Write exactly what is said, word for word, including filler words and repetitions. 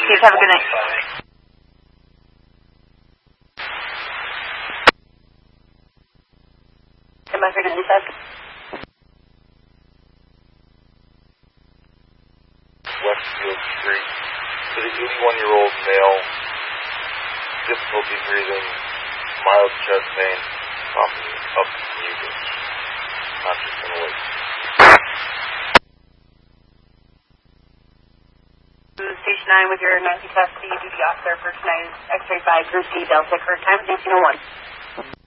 Chief. Have a good night. Am I going to do that? Westfield Street. For the eighty-one-year-old male, difficulty breathing, mild chest pain, coughing up mucus, conscious and awake. Station nine with your ninety test, the duty officer for tonight's X-ray five Group D Delta, current time nineteen oh one.